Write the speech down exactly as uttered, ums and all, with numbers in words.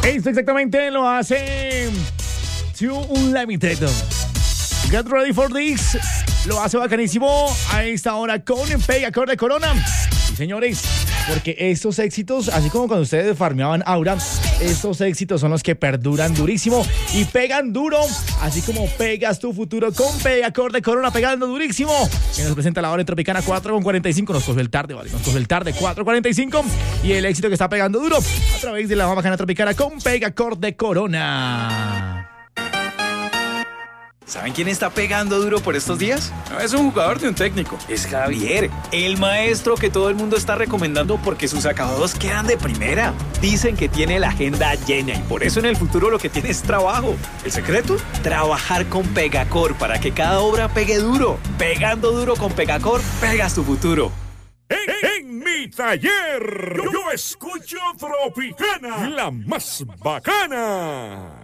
Esto exactamente lo hace Two Unlimited. Get ready for this. Lo hace bacanísimo a esta hora con Pegacor de Corona. Y señores, porque estos éxitos, así como cuando ustedes farmeaban Aura, estos éxitos son los que perduran durísimo y pegan duro, así como pegas tu futuro con Pegacor de Corona pegando durísimo. Que nos presenta la hora en Tropicana cuatro con cuarenta y cinco. Nos cogió el tarde, vale, nos cogió el tarde cuatro cuarenta y cinco. Y el éxito que está pegando duro a través de la más bacana Tropicana con Pegacor de Corona. ¿Saben quién está pegando duro por estos días? No es un jugador de un técnico, es Javier, el maestro que todo el mundo está recomendando porque sus acabados quedan de primera. Dicen que tiene la agenda llena y por eso en el futuro lo que tiene es trabajo. ¿El secreto? Trabajar con Pegacor para que cada obra pegue duro. Pegando duro con Pegacor, pegas tu futuro. En, en mi taller, yo, yo escucho Tropicana, la más bacana.